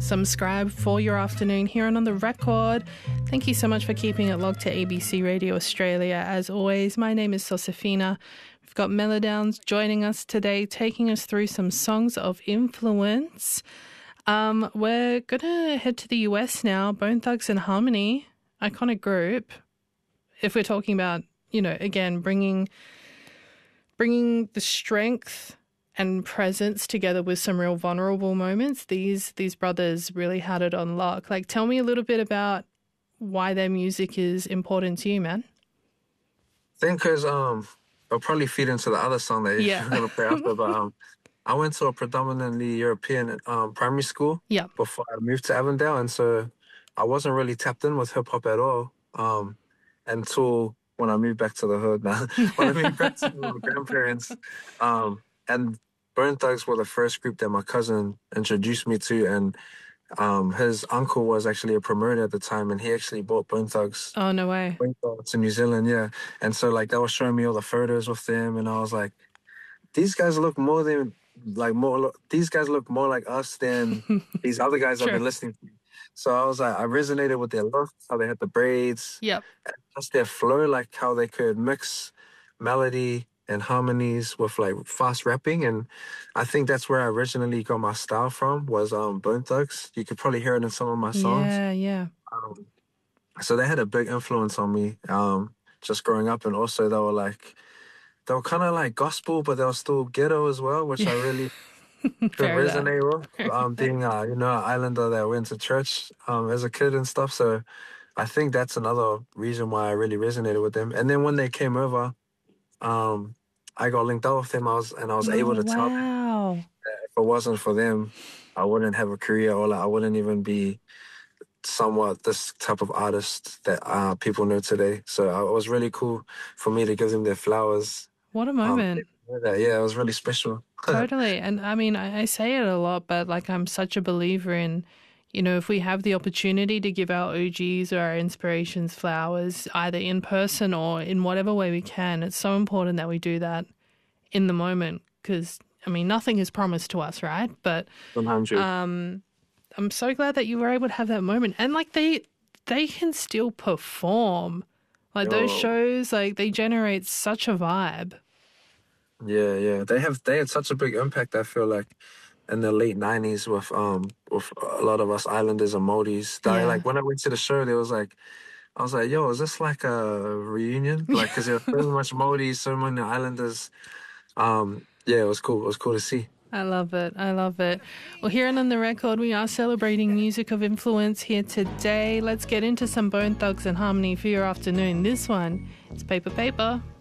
Subscribe for your afternoon here and on the record. Thank you so much for keeping it locked to ABC Radio Australia. As always, my name is Josefina. We've got Melodowns joining us today, taking us through some songs of influence. We're going to head to the US now. Bone Thugs and Harmony, iconic group. If we're talking about, again, bringing the strength and presence together with some real vulnerable moments, these brothers really had it on lock. Like, tell me a little bit about why their music is important to you, man. I think because it'll probably feed into the other song that you're going to play after, but I went to a predominantly European primary school before I moved to Avondale, and so I wasn't really tapped in with hip-hop at all until when I moved back to the hood now. When I moved back to my grandparents. And Bone Thugs were the first group that my cousin introduced me to, and his uncle was actually a promoter at the time, and he actually bought Bone Thugs. Oh, no way. To New Zealand, yeah. And so, they were showing me all the photos with them, and I was like, these guys look these guys look more like us than these other guys I've been listening to. So I was like, I resonated with their look, how they had the braids. Yep. And just their flow, how they could mix melody and harmonies with fast rapping. And I think that's where I originally got my style from, was Bone Thugs. You could probably hear it in some of my songs. Yeah. So they had a big influence on me just growing up. And also they were kind of like gospel, but they were still ghetto as well, which I really could resonate with. Being an islander that went to church as a kid and stuff. So I think that's another reason why I really resonated with them. And then when they came over, I got linked up with them. I was able to tell them that if it wasn't for them, I wouldn't have a career, or I wouldn't even be somewhat this type of artist that people know today. So it was really cool for me to give them their flowers. What a moment. Yeah, it was really special. Totally. And I mean, I say it a lot, but I'm such a believer in, if we have the opportunity to give our OGs or our inspirations flowers, either in person or in whatever way we can, it's so important that we do that in the moment, because, nothing is promised to us, right? But 100. I'm so glad that you were able to have that moment. And they can still perform. Those shows, they generate such a vibe. Yeah. They had such a big impact, I feel like, in the late 90s with a lot of us Islanders and Māoris. When I went to the show, there was I was like, yo, is this like a reunion? Because there were so much Māoris, so many Islanders. It was cool. It was cool to see. I love it. Well, here and on the record, we are celebrating music of influence here today. Let's get into some Bone Thugs and Harmony for your afternoon. This one is Paper Paper.